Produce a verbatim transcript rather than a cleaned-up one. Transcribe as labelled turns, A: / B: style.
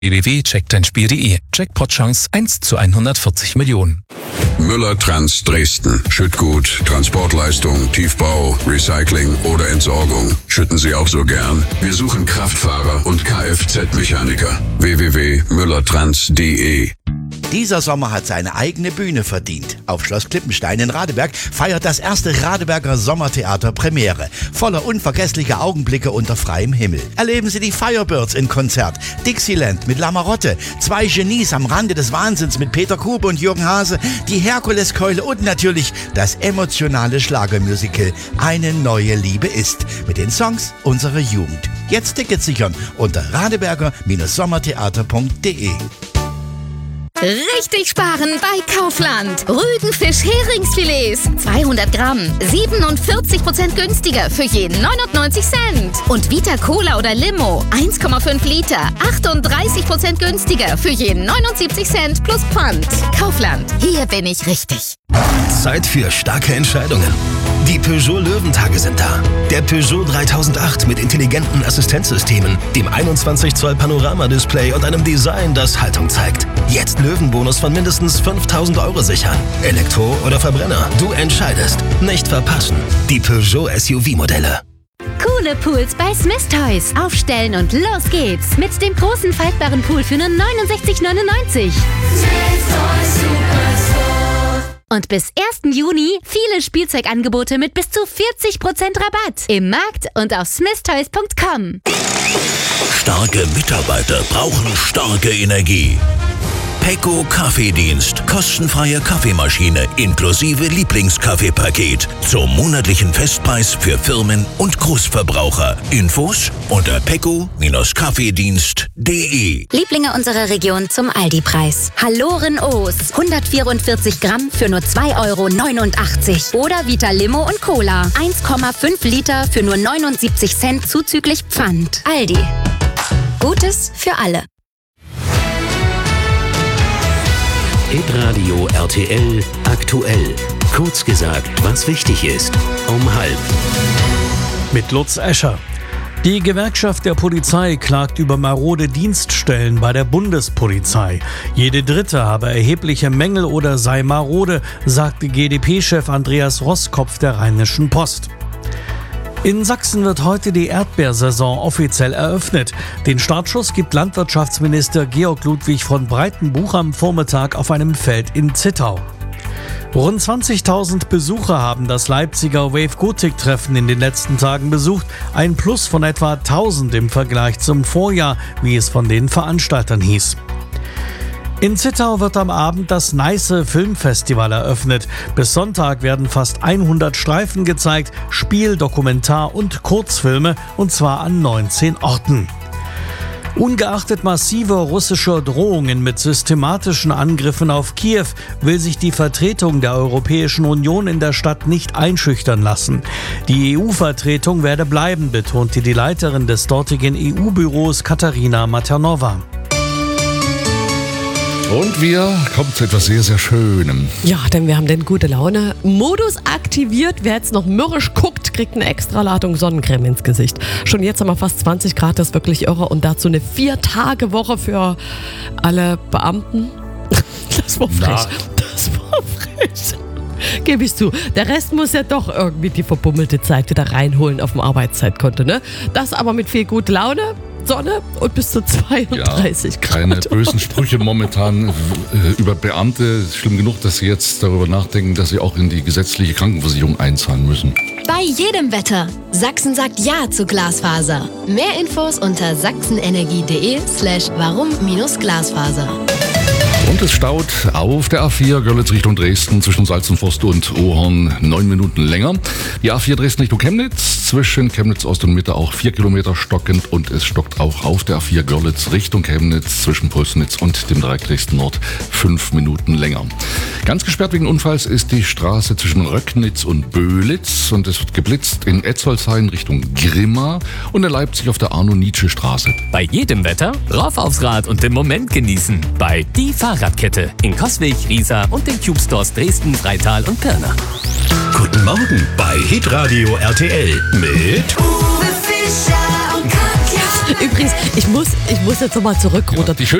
A: w w w punkt check dein spiel punkt de. Jackpot-Chance eins zu hundertvierzig Millionen.
B: Müller Trans Dresden. Schüttgut, Transportleistung, Tiefbau, Recycling oder Entsorgung. Schütten Sie auch so gern? Wir suchen Kraftfahrer und Kfz-Mechaniker. w w w punkt müllertrans punkt de.
C: Dieser Sommer hat seine eigene Bühne verdient. Auf Schloss Klippenstein in Radeberg feiert das erste Radeberger Sommertheater Premiere. Voller unvergesslicher Augenblicke unter freiem Himmel. Erleben Sie die Firebirds in Konzert, Dixieland mit La Marotte, zwei Genies am Rande des Wahnsinns mit Peter Kube und Jürgen Hase, die Herkuleskeule und natürlich das emotionale Schlagermusical Eine neue Liebe ist. Mit den Songs unserer Jugend. Jetzt Tickets sichern unter radeberger Sommertheater punkt de.
D: Richtig sparen bei Kaufland. Rügenfisch Heringsfilets. zweihundert Gramm. siebenundvierzig Prozent günstiger für jeden neunundneunzig Cent. Und Vita Cola oder Limo. eins Komma fünf Liter. achtunddreißig Prozent günstiger für jeden neunundsiebzig Cent plus Pfand. Kaufland. Hier bin ich richtig.
E: Zeit für starke Entscheidungen. Die Peugeot Löwentage sind da. Der Peugeot dreitausendacht mit intelligenten Assistenzsystemen, dem einundzwanzig Zoll Panoramadisplay und einem Design, das Haltung zeigt. Jetzt Löwenbonus von mindestens fünftausend Euro sichern. Elektro oder Verbrenner, du entscheidest. Nicht verpassen. Die Peugeot S U V-Modelle.
F: Coole Pools bei Smith Toys. Aufstellen und los geht's. Mit dem großen faltbaren Pool für nur neunundsechzig neunundneunzig.
G: Smith Toys Superstore.
F: Und bis ersten Juni viele Spielzeugangebote mit bis zu vierzig Prozent Rabatt. Im Markt und auf smith toys punkt com.
H: Starke Mitarbeiter brauchen starke Energie. Pecco Kaffeedienst. Kostenfreie Kaffeemaschine inklusive Lieblingskaffeepaket. Zum monatlichen Festpreis für Firmen und Großverbraucher. Infos unter pecco Kaffeedienst punkt de.
F: Lieblinge unserer Region zum Aldi-Preis. Halloren O's. hundertvierundvierzig Gramm für nur zwei Euro neunundachtzig. Oder Vita Limo und Cola. eins Komma fünf Liter für nur neunundsiebzig Cent zuzüglich Pfand. Aldi. Gutes für alle.
I: Hitradio R T L aktuell. Kurz gesagt, was wichtig ist. Um halb.
J: Mit Lutz Escher. Die Gewerkschaft der Polizei klagt über marode Dienststellen bei der Bundespolizei. Jede dritte habe erhebliche Mängel oder sei marode, sagte G d P-Chef Andreas Roskopf der Rheinischen Post. In Sachsen wird heute die Erdbeersaison offiziell eröffnet. Den Startschuss gibt Landwirtschaftsminister Georg Ludwig von Breitenbuch am Vormittag auf einem Feld in Zittau. Rund zwanzigtausend Besucher haben das Leipziger Wave-Gothic-Treffen in den letzten Tagen besucht. Ein Plus von etwa tausend im Vergleich zum Vorjahr, wie es von den Veranstaltern hieß. In Zittau wird am Abend das Neiße Filmfestival eröffnet. Bis Sonntag werden fast hundert Streifen gezeigt, Spiel-, Dokumentar- und Kurzfilme, und zwar an neunzehn Orten. Ungeachtet massiver russischer Drohungen mit systematischen Angriffen auf Kiew will sich die Vertretung der Europäischen Union in der Stadt nicht einschüchtern lassen. Die E U-Vertretung werde bleiben, betonte die Leiterin des dortigen E U-Büros Katarina Maternova.
K: Und wir kommen zu etwas sehr, sehr Schönem.
L: Ja, denn wir haben den Gute-Laune-Modus aktiviert. Wer jetzt noch mürrisch guckt, kriegt eine extra Ladung Sonnencreme ins Gesicht. Schon jetzt haben wir fast zwanzig Grad, das ist wirklich irre. Und dazu eine Vier-Tage-Woche für alle Beamten. Das war frech. Na. Das war frech. Gebe ich zu. Der Rest muss ja doch irgendwie die verbummelte Zeit wieder reinholen auf dem Arbeitszeitkonto, ne? Das aber mit viel gute Laune, Sonne und bis zu zweiunddreißig
K: ja,
L: Grad.
K: Keine bösen Sprüche momentan äh, über Beamte. Schlimm genug, dass sie jetzt darüber nachdenken, dass sie auch in die gesetzliche Krankenversicherung einzahlen müssen.
M: Bei jedem Wetter. Sachsen sagt Ja zu Glasfaser. Mehr Infos unter sachsenenergie.de slash warum-glasfaser.
K: Und es staut auf der A vier Görlitz Richtung Dresden zwischen Salzenforst und Ohorn neun Minuten länger. Die A vier Dresden Richtung Chemnitz zwischen Chemnitz Ost und Mitte auch vier Kilometer stockend, und es stockt auch auf der A vier Görlitz Richtung Chemnitz zwischen Pulsnitz und dem Dreieck Dresden Nord fünf Minuten länger. Ganz gesperrt wegen Unfalls ist die Straße zwischen Röcknitz und Böhlitz, und es wird geblitzt in Etzolshain Richtung Grimma und in Leipzig auf der Arno-Nietzsche-Straße.
N: Bei jedem Wetter rauf aufs Rad und den Moment genießen. Bei Die Fahrradkette in Coswig, Riesa und den Cube Stores Dresden, Freital und Pirna.
I: Guten Morgen bei Hitradio R T L mit
G: Uwe Fischer und Katja.
L: Übrigens, ich muss, ich muss jetzt nochmal zurückrudern.
K: Ja, die